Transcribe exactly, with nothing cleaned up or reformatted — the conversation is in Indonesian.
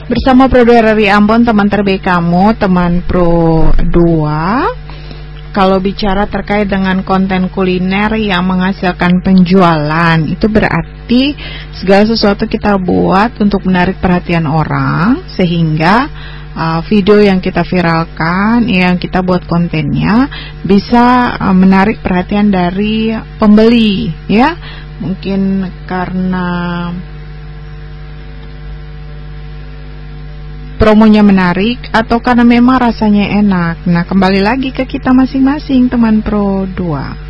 Bersama Pro dua dari Ambon, teman terbaik kamu, teman Pro dua. Kalau bicara terkait dengan konten kuliner yang menghasilkan penjualan, itu berarti segala sesuatu kita buat untuk menarik perhatian orang, sehingga uh, video yang kita viralkan, yang kita buat kontennya bisa uh, menarik perhatian dari pembeli, ya. Mungkin karena promonya menarik atau karena memang rasanya enak. Nah, kembali lagi ke kita masing-masing, teman Pro dua.